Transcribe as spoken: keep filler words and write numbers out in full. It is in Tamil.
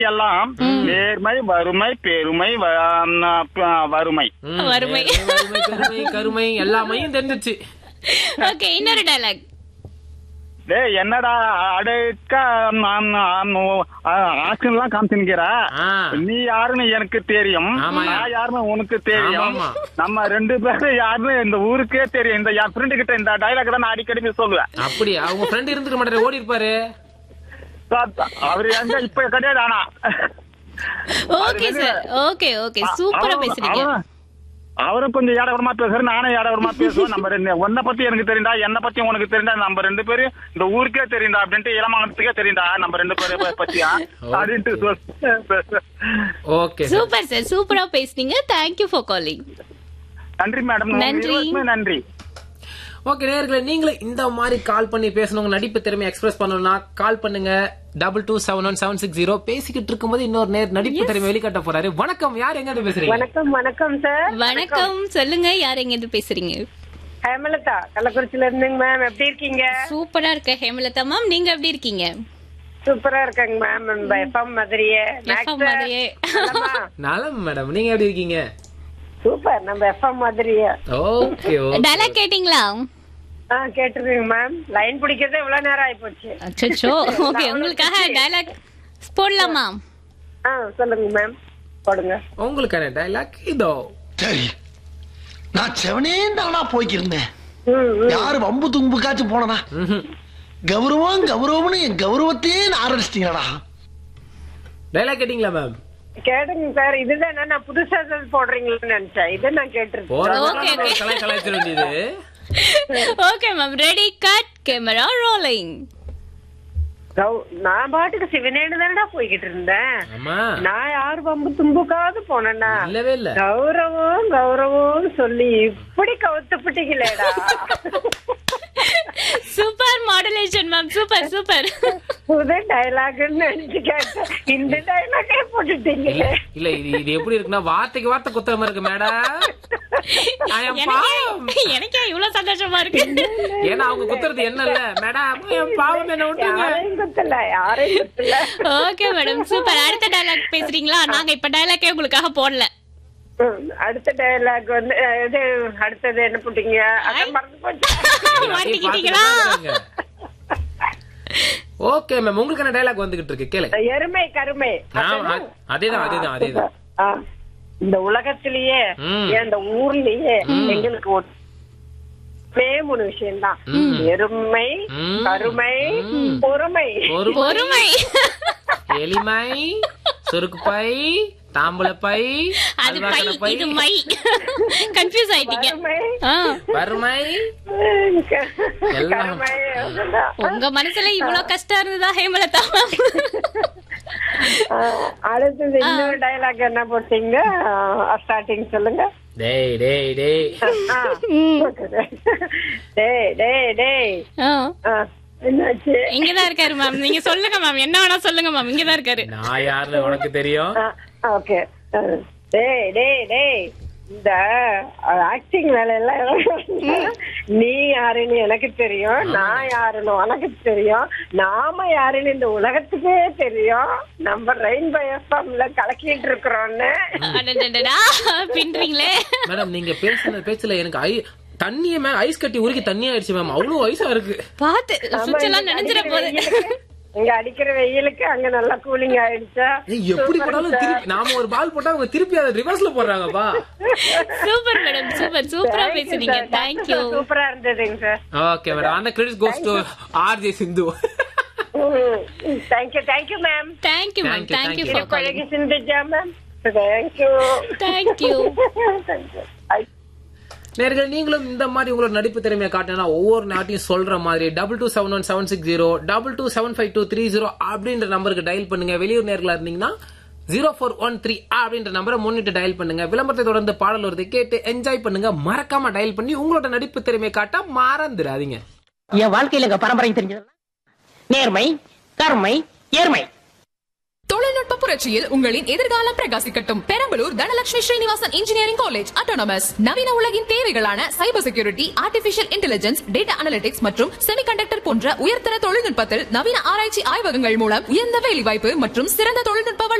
எல்லாம் நேர்மை, வறுமை, பெருமை, வறுமை வறுமை கருமை கருமை எல்லாமையும் தெரிஞ்சிச்சு. ஓகே, இன்னொரு டயலாக். டேய் என்னடா அடுக்க ஆக்ஷன்லாம் காமிச்சுக்கிறா, நீ யாருன்னு எனக்கு தெரியும், நான் யாருன்னு உனக்கு தெரியும், நம்ம ரெண்டு பேரும் யாருன்னு இந்த ஊருக்கே தெரியும். இந்த என் ஃப்ரெண்டு கிட்ட இந்த டைலாக் தான் நான் அடிக்கடி சொல்லுவேன். அப்படியா? அவங்க ஃப்ரெண்ட் இருந்துக்க மாட்டாரு, ஓடி இருப்பாரு அவரு. எங்க இப்ப கிடையாது. ஆனா ஓகே சார், ஓகே ஓகே, சூப்பரா பேசுறீங்க. அவரும் கொஞ்சம் ஏடவரமா பேசுறாரு, நானும் ஏடவரமா பேசுவோம். நம்ம ரெண்டு உன்னை பத்தி எனக்கு தெரியுண்டா, என்ன பத்தி உனக்கு தெரியுண்டா, நம்ம ரெண்டு பேரும் இந்த ஊருக்கே தெரியுண்டா அப்படின்ட்டு இளமானத்துக்கே தெரியுண்டா நம்ம ரெண்டு பேரும் பத்தியா அப்படின்ட்டு. ஓகே, சூப்பர் சார், சூப்பரா பேசுனீங்க. Thank you for calling. நன்றி மேடம். நன்றி நன்றி. ஓகே நேயர்களே, நீங்களும் இந்த மாதிரி கால் பண்ணி பேசணும், நடிப்பு திறமை எக்ஸ்பிரஸ் பண்ணணும்னா கால் பண்ணுங்க double two seven one seven six zero. பேசிக்கிட்டு இருக்கும்போது இன்னொரு நேர் நடிப்பு திறமை வெளிக்காட்ட போறாரு. வணக்கம், யார் எங்க இருந்து பேசுறீங்க? வணக்கம். வணக்கம் சார். வணக்கம், சொல்லுங்க, யார் எங்க இருந்து பேசுறீங்க? ஹேமலதா, கள்ளக்குறிச்சில இருந்துங்க மேம். எப்படி இருக்கீங்க? சூப்பரா இருக்க ஹேமலதா மேம், நீங்க எப்படி இருக்கீங்க? சூப்பரா இருக்காங்க மேம். எஃப்எம் மாதிரியே மாதிரியே நலம் மேடம், நீங்க எப்படி இருக்கீங்க? சூப்பர், நம்ம எஃப்எம் மாதிரியே. Okay okay. டயலாக் கேட்டிங்களா? ஆ கேட்டிருக்கீங்க மேம். லைன் பிடிக்கிறதே இவ்வளவு நேரம் ஆயிப்போச்சு. அச்சச்சோ. ஓகே, உங்களுக்காக டயலாக் போடலாமா? ஆ சொல்லுங்க மேம், போடுங்க. உங்களுக்கான டயலாக் இதோ. சரி, நான் செவனே தானா போய்க்கிருந்தேன். யாரு வம்பு தும்புக்காச்சும் போனனா? கௌரவம் கௌரவம்னு என் கௌரவத்தையே ஆரம்பிச்சிட்டீங்களா? டயலாக் கேட்டீங்களா மேம்? கேட்டுங்க சார். இதுதான் நான் புதுசா போடுறீங்கன்னு நினைச்சேன். இதை நான் கேட்டிருக்கேன். Okay ma'am, ready, cut, camera rolling. நான் பாட்டுக்கு சிவனேன்னு தானடா போய்கிட்டு இருந்தேன். நான் யாரு வம்பு தும்புக்காவது போனேன்னா கௌரவம் கௌரவம் சொல்லி இப்படி கவுத்துப்பிட்டீங்களேடா. Super modulation ma'am, super super. புது டயலாக்னு நினைச்சு கேட்டேன், இந்த டயலாக்கே போட்டுட்டீங்க. இல்ல இது எப்படி இருக்குன்னா வார்த்தைக்கு வார்த்தை குத்துற மாதிரி இருக்கு மேடம். எனக்கே இவ்வளவு சந்தோஷமா இருக்கு. ஏன்னா அவங்க குத்துறது என்ன இல்ல மேடம், பாவம் என்ன விட்டுங்க. குத்தல, யாரையும் குத்தல. Okay madam, super. அடுத்த டயலாக் பேசுறீங்களா? நாங்க இப்ப டயலாக்கே உங்களுக்காக போடல. அடுத்த டயலாக் வந்து அடுத்தது என்ன போட்டீங்க? அதான் மறந்து போச்சு. ஓகே மேம், உங்களுக்கான டயலாக் வந்துகிட்டு இருக்கு, கேளு. எருமை கருமை. அதேதான் அதேதான் அதேதான். இந்த உலகத்திலேயே இந்த ஊர்லயே எங்களுக்கு ஒரே மூணு விஷயம் தான், எருமை கருமை பொறுமை. பொறுமை, எலிமை, சுருக்குப்பை, தாம்பளப்பை, மை. கன்ஃபியூஸ் ஆயிட்டீங்க. வறுமை. உங்க மனசுல இவ்வளவு கஷ்டம் இருந்ததா ஹேமலதா? அடுத்தது இன்னொரு டயலாக் என்ன போட்டீங்க? ஸ்டார்டிங் சொல்லுங்க. டேய் டேய் டேய் டேய் டேய் டேய். என்னாச்சு? இங்கதான் இருக்காரு மேம், நீங்க சொல்லுங்க மேம், என்ன வேணா சொல்லுங்க மேம், இங்கதான் இருக்காரு. நான் யாருன்னு உனக்கு தெரியும். ஓகே. டேய் டேய் டேய், இந்த ஆக்டிங் வேலையெல்லாம் நீ யாருன்னு எனக்கு தெரியும், நான் யாருன்னு உனக்கு தெரியும், நாம யாருன்னு இந்த உலகத்துக்கே தெரியும். நம்ம ரெயின்போ எஃப்எம்ல கலக்கிட்டு இருக்கிறோம்னு பின்றீங்களே மேடம். நீங்க பேசுன பேச்சுல எனக்கு தண்ணிய மேம் ஐஸ் கட்டி உருக்கி தண்ணி ஆயிடுச்சு மேம், அவ்வளவு ஐஸா இருக்கு. பாத்து சுவிட்ச் எல்லாம் நினைச்சிர போது. இங்க அடிக்கிற வெயிலுக்கு அங்க நல்லா கூலிங் ஆயிடுச்சா? எப்படி போட்டாலும் திருப்பி நாம ஒரு பால் போட்டா அவங்க திருப்பி அதை ரிவர்ஸ்ல போடுறாங்கப்பா. சூப்பர் மேடம், சூப்பர், சூப்பரா பேசுறீங்க. Thank you. சூப்பரா இருந்ததுங்க சார். ஓகே மேடம், அந்த credit goes to RJ Sindhu. Thank you thank you ma'am. Thank you ma'am, thank you for calling. Sindhuja ma'am, thank you thank you. நேர்கள், நீங்களும் இந்த மாதிரி உங்களோட நடிப்பு திறமையை காட்டினா ஒவ்வொரு நாட்டையும் சொல்ற மாதிரி double two seven one seven six zero double two seven five two three zero அப்படின்ற நம்பருக்கு டயல் பண்ணுங்க. வெளியூர் நேர்களா இருந்தீங்கன்னா ஜீரோ ஃபோர் ஒன் த்ரீ அப்படின்ற நம்பரை முன்னிட்டு டயல் பண்ணுங்க. விளம்பரத்தை தொடர்ந்து பாடல் வருது, கேட்டு என்ஜாய் பண்ணுங்க. மறக்காம டயல் பண்ணி உங்களோட நடிப்பு திறமையை காட்ட மறந்துடாதீங்க. என் வாழ்க்கையில பரம்பரை தெரிஞ்சது நேர்மை கருமை ஏர்மை. தொழில்நுட்ப புரட்சியில் உங்களின் எதிர்காலம் பிரகாசிக்கட்டும். Perambalur Dhanalakshmi Srinivasan engineering college autonomous நவீன உலகின் தேவைகளான cyber security, artificial intelligence, data analytics மற்றும் செமிகண்டக்டர் போன்ற உயர்தர தொழில்நுட்பத்தில் நவீன ஆராய்ச்சி ஆய்வகங்கள் மூலம் உயர்ந்த வேலைவாய்ப்பு மற்றும் சிறந்த தொழில்நுட்ப